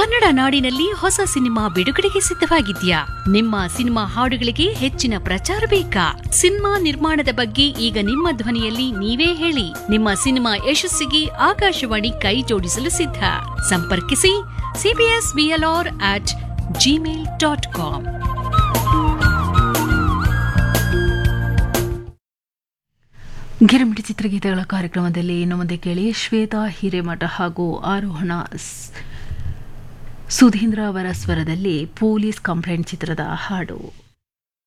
ಕನ್ನಡ ನಾಡಿನಲ್ಲಿ ಹೊಸ ಸಿನಿಮಾ ಬಿಡುಗಡೆಗೆ ಸಿದ್ಧವಾಗಿದ್ಯಾ? ನಿಮ್ಮ ಸಿನಿಮಾ ಹಾಡುಗಳಿಗೆ ಹೆಚ್ಚಿನ ಪ್ರಚಾರ ಬೇಕಾ? ಸಿನಿಮಾ ನಿರ್ಮಾಣದ ಬಗ್ಗೆ ಈಗ ನಿಮ್ಮ ಧ್ವನಿಯಲ್ಲಿ ನೀವೇ ಹೇಳಿ. ನಿಮ್ಮ ಸಿನಿಮಾ ಯಶಸ್ಸಿಗೆ ಆಕಾಶವಾಣಿ ಕೈ ಜೋಡಿಸಲು ಸಿದ್ಧ. ಸಂಪರ್ಕಿಸಿ cbsvlr@gmail.com. ಗಿರಿಮಿಟಿ ಚಿತ್ರಗೀತೆಗಳ ಕಾರ್ಯಕ್ರಮದಲ್ಲಿ ಇನ್ನು ಮುಂದೆ ಕೇಳಿ ಶ್ವೇತಾ ಹಿರೇಮಠ ಹಾಗೂ ಆರೋಹಣ ಸುಧೀಂದ್ರ ಅವರ ಸ್ವರದಲ್ಲಿ ಪೊಲೀಸ್ ಕಂಪ್ಲೇಂಟ್ ಚಿತ್ರದ ಹಾಡು.